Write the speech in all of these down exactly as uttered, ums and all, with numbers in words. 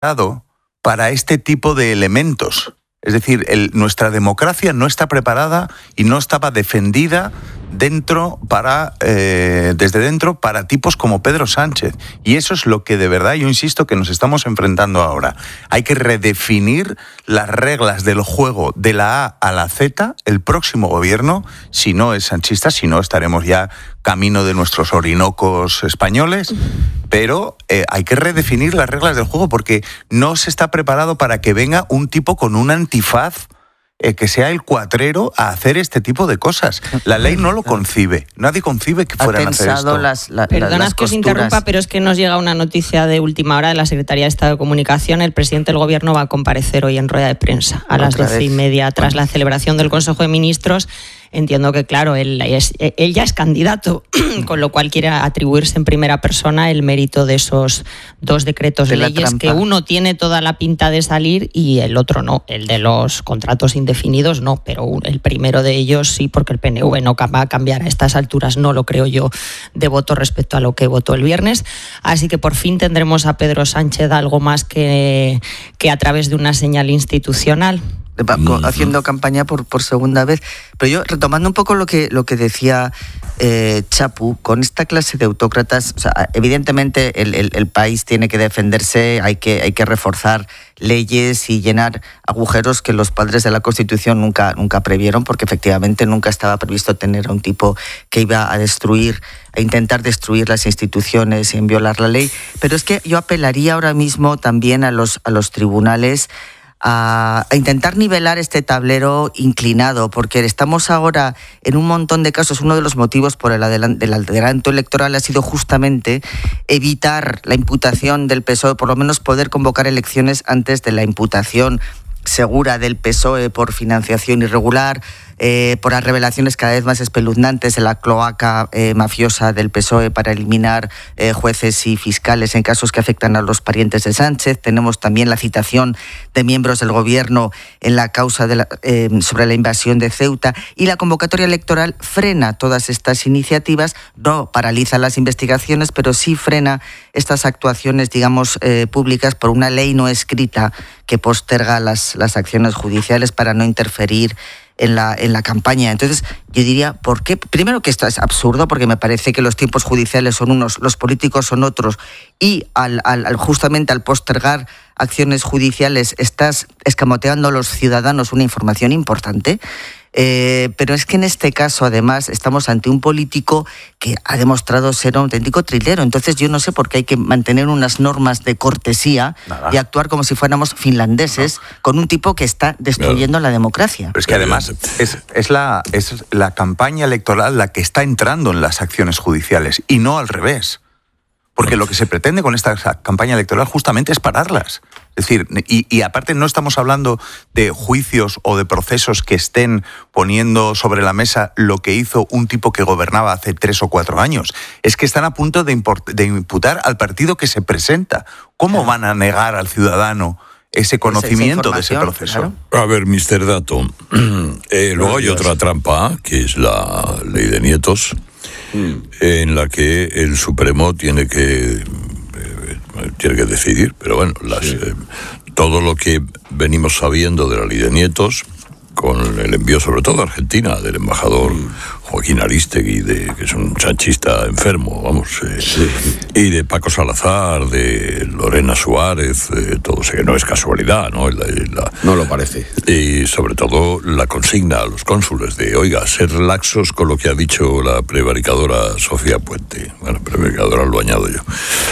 para este tipo de elementos. Es decir, el, nuestra democracia no está preparada y no estaba defendida dentro para eh, desde dentro para tipos como Pedro Sánchez. Y eso es lo que de verdad, yo insisto, que nos estamos enfrentando ahora. Hay que redefinir las reglas del juego de la A a la Z, el próximo gobierno, si no es sanchista, si no estaremos ya camino de nuestros orinocos españoles, pero eh, hay que redefinir las reglas del juego porque no se está preparado para que venga un tipo con un antifaz eh, que sea el cuatrero a hacer este tipo de cosas. La ley no lo concibe, nadie concibe que fueran a hacer esto. Las, la, Perdona las que os costuras. interrumpa, pero es que nos llega una noticia de última hora de la Secretaría de Estado de Comunicación. El presidente del Gobierno va a comparecer hoy en rueda de prensa a las doce y media tras la celebración del Consejo de Ministros. Entiendo que, claro, él, es, él ya es candidato, con lo cual quiere atribuirse en primera persona el mérito de esos dos decretos de leyes, que uno tiene toda la pinta de salir y el otro no. El de los contratos indefinidos no, pero el primero de ellos sí, porque el P N V no va a cambiar a estas alturas, no lo creo yo, de voto respecto a lo que votó el viernes. Así que por fin tendremos a Pedro Sánchez algo más que, que a través de una señal institucional. Haciendo campaña por, por segunda vez. Pero yo, retomando un poco lo que, lo que decía eh, Chapu, con esta clase de autócratas, o sea, evidentemente el, el, el país tiene que defenderse, hay que, hay que reforzar leyes y llenar agujeros que los padres de la Constitución nunca, nunca previeron, porque efectivamente nunca estaba previsto tener a un tipo que iba a destruir, a intentar destruir las instituciones y violar la ley. Pero es que yo apelaría ahora mismo también a los, a los tribunales A, a intentar nivelar este tablero inclinado, porque estamos ahora en un montón de casos. Uno de los motivos por el adelanto, el adelanto electoral ha sido justamente evitar la imputación del P S O E, por lo menos poder convocar elecciones antes de la imputación segura del P S O E por financiación irregular, eh, por las revelaciones cada vez más espeluznantes de la cloaca eh, mafiosa del P S O E para eliminar eh, jueces y fiscales en casos que afectan a los parientes de Sánchez. Tenemos también la citación de miembros del gobierno en la causa de la, eh, sobre la invasión de Ceuta, y la convocatoria electoral frena todas estas iniciativas, no paraliza las investigaciones, pero sí frena estas actuaciones, digamos, eh, públicas por una ley no escrita que posterga las, las acciones judiciales para no interferir en la, en la campaña. Entonces, yo diría, ¿por qué? Primero, que esto es absurdo, porque me parece que los tiempos judiciales son unos, los políticos son otros, y al, al, al justamente al postergar acciones judiciales estás escamoteando a los ciudadanos una información importante. Eh, pero es que en este caso, además, estamos ante un político que ha demostrado ser un auténtico trilero. Entonces yo no sé por qué hay que mantener unas normas de cortesía Nada. y actuar como si fuéramos finlandeses no. con un tipo que está destruyendo no. la democracia. Pero es que además es, es, la, es la campaña electoral la que está entrando en las acciones judiciales y no al revés. Porque lo que se pretende con esta campaña electoral justamente es pararlas. Es decir, y, y aparte no estamos hablando de juicios o de procesos que estén poniendo sobre la mesa lo que hizo un tipo que gobernaba hace tres o cuatro años. Es que están a punto de, import, de imputar al partido que se presenta. ¿Cómo van a negar al ciudadano ese conocimiento de ese proceso? Claro. A ver, mister Dato, eh, luego hay otra trampa, que es la ley de nietos, mm. en la que el Supremo tiene que... tiene que decidir, pero bueno, las, sí. eh, todo lo que venimos sabiendo de la ley de nietos, con el envío sobre todo a Argentina del embajador mm. Joaquín Aristegui, de, que es un sanchista enfermo, vamos, eh, sí. y de Paco Salazar, de Lorena Suárez, eh, todo sé que no es casualidad, ¿no? La, la, no lo parece. Y sobre todo la consigna a los cónsules de, oiga, ser laxos con lo que ha dicho la prevaricadora Sofía Puente. Bueno, prevaricadora lo añado yo.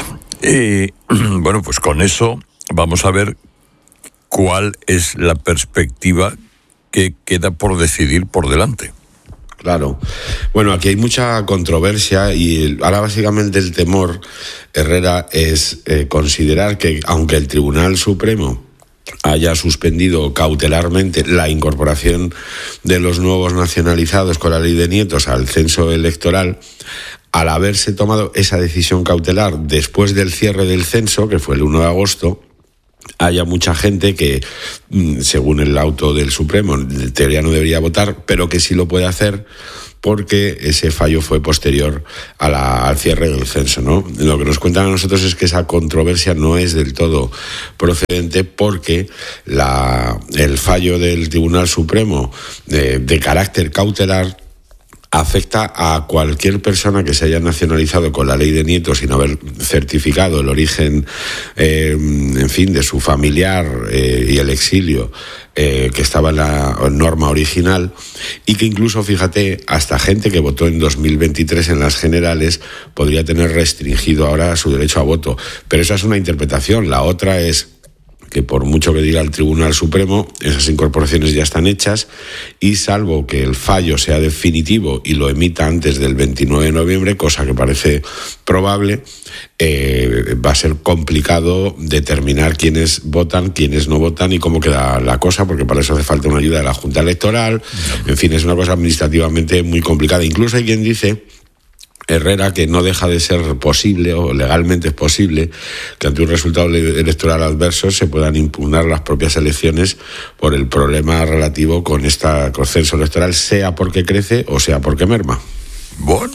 Y bueno, pues con eso vamos a ver cuál es la perspectiva que queda por decidir por delante. Claro. Bueno, aquí hay mucha controversia y el, ahora básicamente el temor, Herrera, es eh, considerar que aunque el Tribunal Supremo haya suspendido cautelarmente la incorporación de los nuevos nacionalizados con la ley de nietos al censo electoral, al haberse tomado esa decisión cautelar después del cierre del censo, que fue el uno de agosto, haya mucha gente que, según el auto del Supremo, en teoría no debería votar, pero que sí lo puede hacer porque ese fallo fue posterior a la, al cierre del censo, ¿no? Lo que nos cuentan a nosotros es que esa controversia no es del todo procedente porque la, el fallo del Tribunal Supremo de, de carácter cautelar afecta a cualquier persona que se haya nacionalizado con la ley de nietos sin haber certificado el origen, eh, en fin, de su familiar eh, y el exilio eh, que estaba en la norma original, y que incluso, fíjate, hasta gente que votó en dos mil veintitrés en las generales podría tener restringido ahora su derecho a voto. Pero esa es una interpretación. La otra es que por mucho que diga el Tribunal Supremo, esas incorporaciones ya están hechas y salvo que el fallo sea definitivo y lo emita antes del veintinueve de noviembre, cosa que parece probable, eh, va a ser complicado determinar quiénes votan, quiénes no votan y cómo queda la cosa, porque para eso hace falta una ayuda de la Junta Electoral. En fin, es una cosa administrativamente muy complicada. Incluso hay quien dice, Herrera, que no deja de ser posible, o legalmente es posible, que ante un resultado electoral adverso se puedan impugnar las propias elecciones por el problema relativo con este censo electoral, sea porque crece o sea porque merma. Bueno,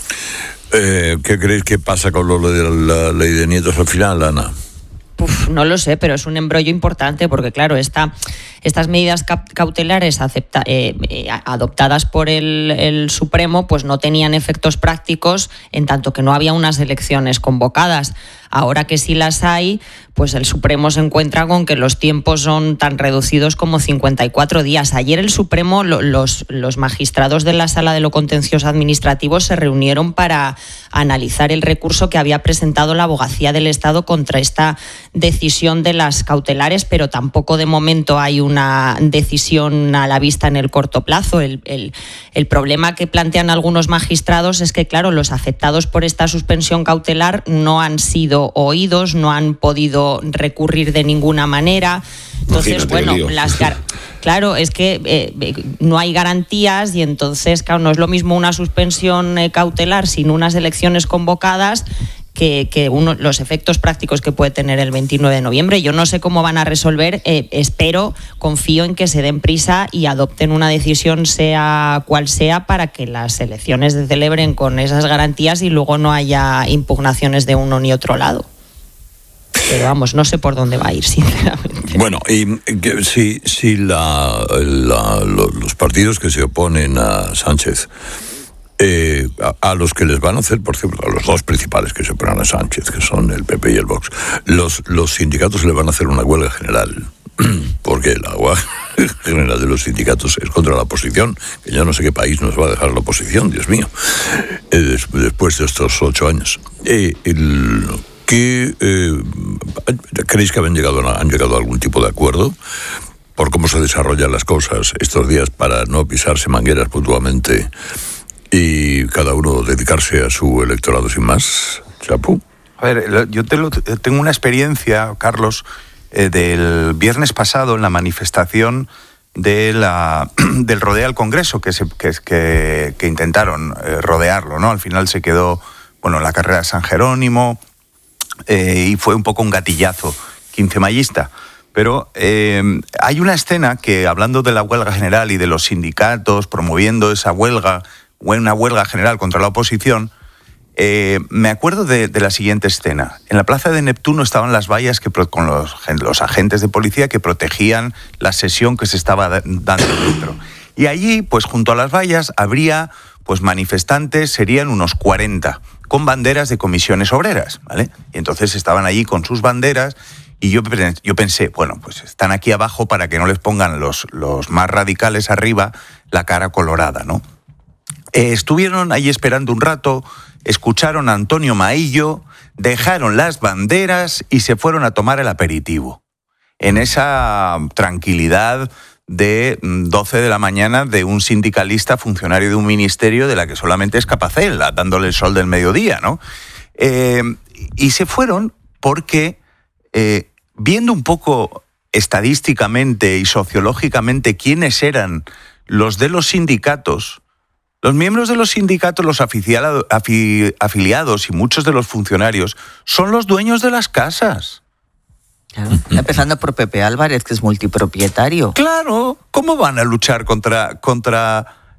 eh, ¿qué creéis que pasa con lo de la ley de nietos al final, Ana? Uf, no lo sé, pero es un embrollo importante porque, claro, esta, estas medidas cautelares acepta, eh, eh, adoptadas por el, el Supremo pues no tenían efectos prácticos en tanto que no había unas elecciones convocadas. Ahora que sí las hay, pues el Supremo se encuentra con que los tiempos son tan reducidos como cincuenta y cuatro días. Ayer el Supremo, lo, los, los magistrados de la Sala de lo Contencioso Administrativo se reunieron para analizar el recurso que había presentado la Abogacía del Estado contra esta decisión de las cautelares, pero tampoco de momento hay una decisión a la vista en el corto plazo. El, el, el problema que plantean algunos magistrados es que, claro, los afectados por esta suspensión cautelar no han sido oídos, no han podido recurrir de ninguna manera. Entonces, Imagínate, bueno, las gar- claro, es que eh, no hay garantías y entonces, claro, no es lo mismo una suspensión eh, cautelar sin unas elecciones convocadas que, que uno, los efectos prácticos que puede tener el veintinueve de noviembre. Yo no sé cómo van a resolver, eh, espero, confío en que se den prisa y adopten una decisión sea cual sea para que las elecciones se celebren con esas garantías y luego no haya impugnaciones de uno ni otro lado. Pero vamos, no sé por dónde va a ir, sinceramente. Bueno, y que, si, si la, la, los partidos que se oponen a Sánchez, eh, a, a los que les van a hacer, por cierto, a los dos principales que se oponen a Sánchez, que son el P P y el Vox, los, los sindicatos le van a hacer una huelga general, porque la huelga general de los sindicatos es contra la oposición, que ya no sé qué país nos va a dejar la oposición, Dios mío, eh, después de estos ocho años. Eh, el... ¿Qué, eh, ¿Creéis que han llegado, a, han llegado a algún tipo de acuerdo por cómo se desarrollan las cosas estos días para no pisarse mangueras mutuamente y cada uno dedicarse a su electorado sin más? Chapu. A ver, yo te lo, tengo una experiencia, Carlos, eh, del viernes pasado en la manifestación de la, del rodeo al Congreso, que, se, que, que, que intentaron eh, rodearlo, ¿no? Al final se quedó, bueno, en la carrera de San Jerónimo. Eh, y fue un poco un gatillazo quincemayista. Pero eh, hay una escena que, hablando de la huelga general y de los sindicatos promoviendo esa huelga, una huelga general contra la oposición, eh, me acuerdo de, de la siguiente escena. En la plaza de Neptuno estaban las vallas que, con los, los agentes de policía que protegían la sesión que se estaba dando dentro. Y allí, pues junto a las vallas, habría pues manifestantes, serían unos cuarenta, con banderas de comisiones obreras, ¿vale? Y entonces estaban allí con sus banderas y yo, yo pensé, bueno, pues están aquí abajo para que no les pongan los, los más radicales arriba la cara colorada, ¿no? Eh, estuvieron ahí esperando un rato, escucharon a Antonio Maillo, dejaron las banderas y se fueron a tomar el aperitivo. En esa tranquilidad de doce de la mañana de un sindicalista funcionario de un ministerio de la que solamente es capaz él, dándole el sol del mediodía, ¿no? Eh, y se fueron porque, eh, viendo un poco estadísticamente y sociológicamente quiénes eran los de los sindicatos, los miembros de los sindicatos, los afiliado, afi, afiliados y muchos de los funcionarios son los dueños de las casas. Claro. Empezando por Pepe Álvarez, que es multipropietario. Claro, ¿cómo van a luchar contra, contra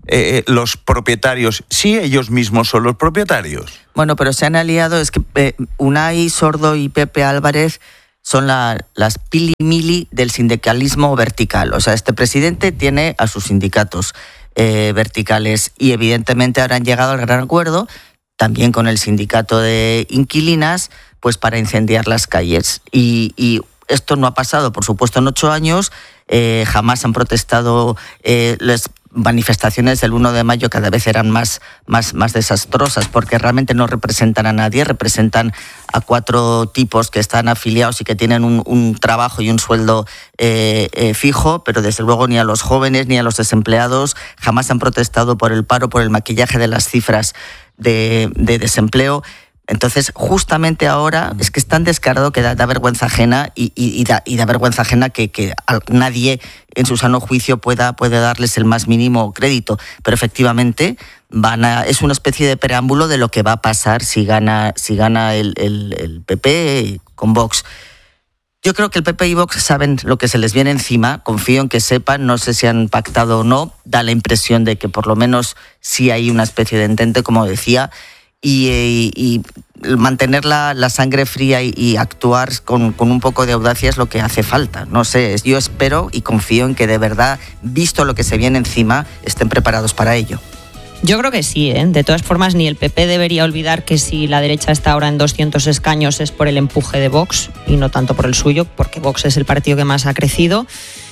eh, los propietarios si ellos mismos son los propietarios? Bueno, pero se han aliado, es que eh, Unai Sordo y Pepe Álvarez son la, las pili-mili del sindicalismo vertical. O sea, este presidente tiene a sus sindicatos eh, verticales y evidentemente ahora han llegado al gran acuerdo, también con el sindicato de inquilinas, pues para incendiar las calles. Y, y esto no ha pasado, por supuesto, en ocho años. Eh, jamás han protestado. Eh, las manifestaciones del uno de mayo cada vez eran más, más, más desastrosas porque realmente no representan a nadie, representan a cuatro tipos que están afiliados y que tienen un, un trabajo y un sueldo eh, eh, fijo, pero desde luego ni a los jóvenes ni a los desempleados. Jamás han protestado por el paro, por el maquillaje de las cifras de, de desempleo. Entonces, justamente ahora es que es tan descarado que da, da vergüenza ajena y, y, y, da, y da vergüenza ajena que, que nadie en su sano juicio pueda, puede darles el más mínimo crédito. Pero efectivamente van a, es una especie de preámbulo de lo que va a pasar si gana, si gana el, el, el P P con Vox. Yo creo que el P P y Vox saben lo que se les viene encima, confío en que sepan, no sé si han pactado o no, da la impresión de que por lo menos sí hay una especie de entente, como decía. Y, y, y mantener la, la sangre fría y, y actuar con, con un poco de audacia es lo que hace falta. No sé, yo espero y confío en que de verdad, visto lo que se viene encima, estén preparados para ello. Yo creo que sí, ¿eh? De todas formas, ni el P P debería olvidar que si la derecha está ahora en doscientos escaños es por el empuje de Vox y no tanto por el suyo, porque Vox es el partido que más ha crecido.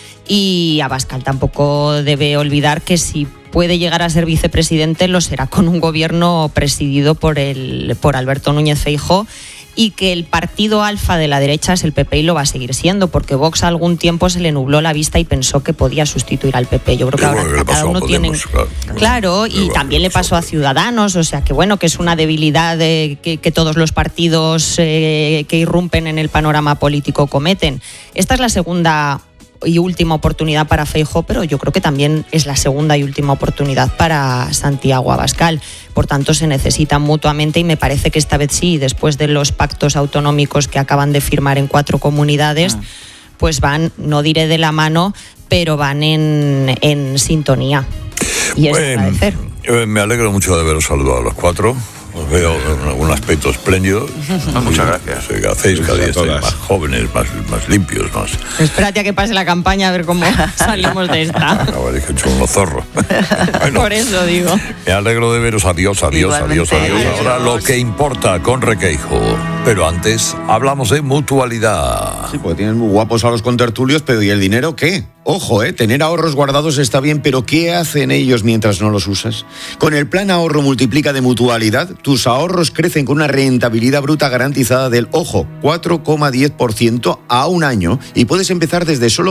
Y Abascal tampoco debe olvidar que si puede llegar a ser vicepresidente lo será con un gobierno presidido por el por Alberto Núñez Feijóo y que el partido alfa de la derecha es el P P y lo va a seguir siendo, porque Vox algún tiempo se le nubló la vista y pensó que podía sustituir al P P. Yo creo que ahora cada uno tiene... Claro, claro y también le pasó a Ciudadanos, o sea que bueno, que es una debilidad de, que, que todos los partidos eh, que irrumpen en el panorama político cometen. Esta es la segunda y última oportunidad para Feijóo, pero yo creo que también es la segunda y última oportunidad para Santiago Abascal. Por tanto, se necesitan mutuamente y me parece que esta vez sí, después de los pactos autonómicos que acaban de firmar en cuatro comunidades, ah. pues van, no diré de la mano, pero van en, en sintonía. Y es bueno, agradecer. Me alegro mucho de haberos saludado a los cuatro. Os veo un aspecto espléndido. No, muchas gracias. O sea, hacéis cada día estáis más jóvenes, más, más limpios, más. Espérate a que pase la campaña a ver cómo salimos de esta. Habéis hecho unos zorros. Bueno, por eso digo. Me alegro de veros. Adiós, adiós, Igualmente. adiós, adiós. Adiós. Ahora lo que importa con Requeijo. Pero antes hablamos de mutualidad. Sí, porque tienen muy guapos a los contertulios, pero ¿y el dinero qué? Ojo, ¿eh? Tener ahorros guardados está bien, pero ¿qué hacen ellos mientras no los usas? Con el plan Ahorro Multiplica de Mutualidad, tus ahorros crecen con una rentabilidad bruta garantizada del, ojo, cuatro coma diez por ciento a un año y puedes empezar desde solo...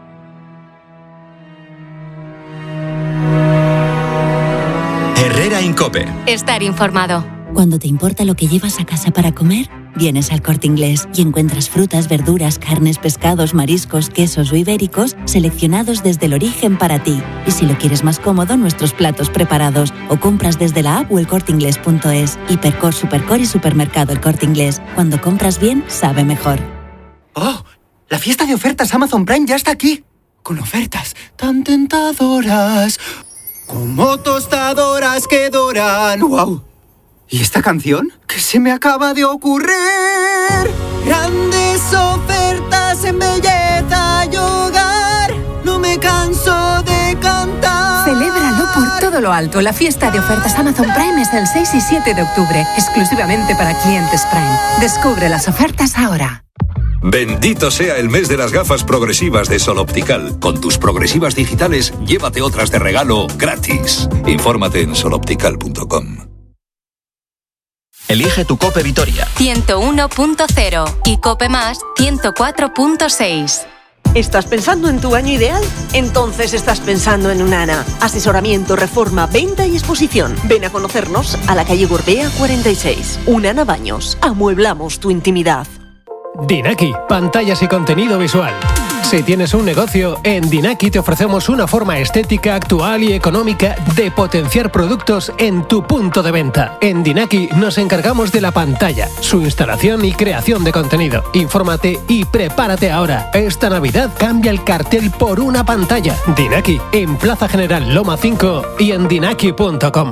Herrera Incope. Estar informado. Cuando te importa lo que llevas a casa para comer, vienes al Corte Inglés y encuentras frutas, verduras, carnes, pescados, mariscos, quesos o ibéricos seleccionados desde el origen para ti. Y si lo quieres más cómodo, nuestros platos preparados o compras desde la app o el corte inglés punto es. Hipercor, Supercor y Supermercado El Corte Inglés. Cuando compras bien, sabe mejor. ¡Oh! La fiesta de ofertas Amazon Prime ya está aquí. Con ofertas tan tentadoras como tostadoras que doran. ¡Wow! ¿Y esta canción? ¿Qué se me acaba de ocurrir? Grandes ofertas en belleza y hogar. No me canso de cantar. Celébralo por todo lo alto. La fiesta de ofertas Amazon Prime es el seis y siete de octubre, exclusivamente para clientes Prime. Descubre las ofertas ahora. Bendito sea el mes de las gafas progresivas de Sol Optical. Con tus progresivas digitales, llévate otras de regalo gratis. Infórmate en sol optical punto com. Elige tu Cope Vitoria. ciento uno punto cero y Cope Más ciento cuatro punto seis. ¿Estás pensando en tu año ideal? Entonces estás pensando en Unana. Asesoramiento, reforma, venta y exposición. Ven a conocernos a la calle Gorbea cuarenta y seis. Unana Baños. Amueblamos tu intimidad. Dinaki, pantallas y contenido visual. Si tienes un negocio, en Dinaki te ofrecemos una forma estética, actual y económica de potenciar productos en tu punto de venta. En Dinaki nos encargamos de la pantalla, su instalación y creación de contenido. Infórmate y prepárate ahora. Esta Navidad cambia el cartel por una pantalla. Dinaki, en Plaza General Loma cinco y en dinaki punto com.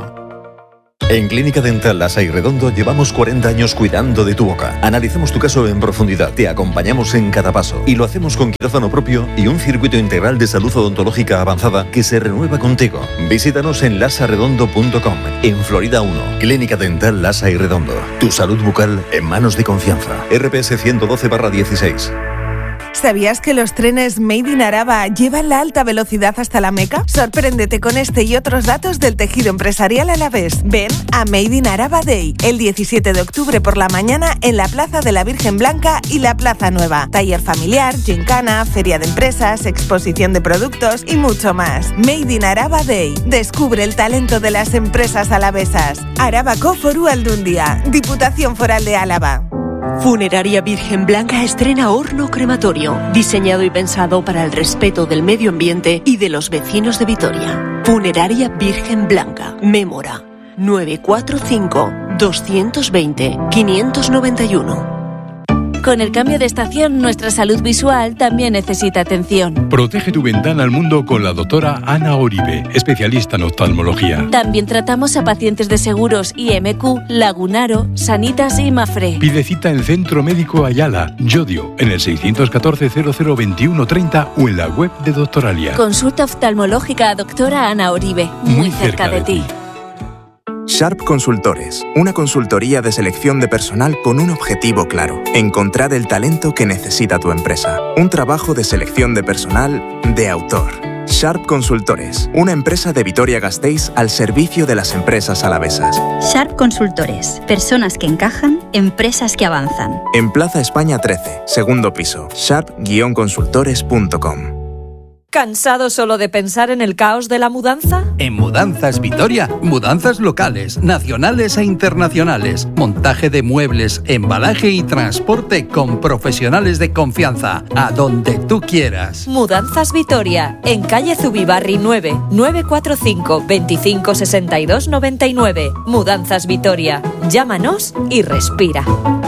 En Clínica Dental Lasa y Redondo llevamos cuarenta años cuidando de tu boca. Analizamos tu caso en profundidad, te acompañamos en cada paso y lo hacemos con quirófano propio y un circuito integral de salud odontológica avanzada que se renueva contigo. Visítanos en lasa redondo punto com, en Florida uno. Clínica Dental Lasa y Redondo. Tu salud bucal en manos de confianza. R P S ciento doce barra dieciséis. ¿Sabías que los trenes Made in Araba llevan la alta velocidad hasta la Meca? Sorpréndete con este y otros datos del tejido empresarial alavés. Ven a Made in Araba Day, el diecisiete de octubre por la mañana en la Plaza de la Virgen Blanca y la Plaza Nueva. Taller familiar, gincana, feria de empresas, exposición de productos y mucho más. Made in Araba Day. Descubre el talento de las empresas alavesas. Arabako Foru Aldundia, Diputación Foral de Álava. Funeraria Virgen Blanca estrena horno crematorio, diseñado y pensado para el respeto del medio ambiente y de los vecinos de Vitoria. Funeraria Virgen Blanca, Mémora, nueve cuatro cinco, dos dos cero, cinco nueve uno. Con el cambio de estación, nuestra salud visual también necesita atención. Protege tu ventana al mundo con la doctora Ana Oribe, especialista en oftalmología. También tratamos a pacientes de seguros I M Q, Lagunaro, Sanitas y Mafre. Pide cita en Centro Médico Ayala, Llodio, en el seiscientos catorce cero cero veintiuno treinta o en la web de Doctoralia. Consulta oftalmológica a doctora Ana Oribe, muy, muy cerca, cerca de, de ti. Sharp Consultores, una consultoría de selección de personal con un objetivo claro: encontrar el talento que necesita tu empresa. Un trabajo de selección de personal de autor. Sharp Consultores, una empresa de Vitoria-Gasteiz al servicio de las empresas alavesas. Sharp Consultores, personas que encajan, empresas que avanzan. En Plaza España trece, segundo piso, sharp guion consultores punto com. ¿Cansado solo de pensar en el caos de la mudanza? En Mudanzas Vitoria, mudanzas locales, nacionales e internacionales, montaje de muebles, embalaje y transporte con profesionales de confianza, a donde tú quieras. Mudanzas Vitoria, en calle Zubibarri nueve, nueve cuatro cinco, veinticinco sesenta y dos noventa y nueve. Mudanzas Vitoria, llámanos y respira.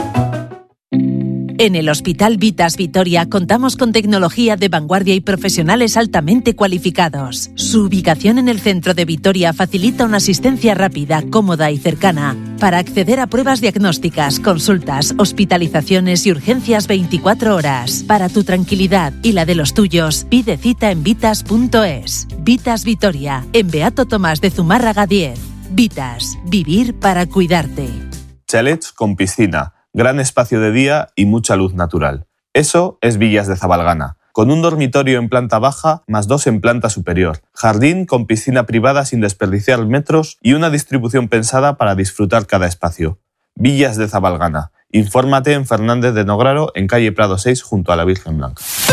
En el Hospital Vitas Vitoria contamos con tecnología de vanguardia y profesionales altamente cualificados. Su ubicación en el centro de Vitoria facilita una asistencia rápida, cómoda y cercana para acceder a pruebas diagnósticas, consultas, hospitalizaciones y urgencias veinticuatro horas. Para tu tranquilidad y la de los tuyos, pide cita en vitas punto es. Vitas Vitoria, en Beato Tomás de Zumárraga diez. Vitas, vivir para cuidarte. Chalets con piscina, gran espacio de día y mucha luz natural. Eso es Villas de Zabalgana, con un dormitorio en planta baja más dos en planta superior, jardín con piscina privada sin desperdiciar metros y una distribución pensada para disfrutar cada espacio. Villas de Zabalgana. Infórmate en Fernández de Nograro, en calle Prado seis, junto a la Virgen Blanca.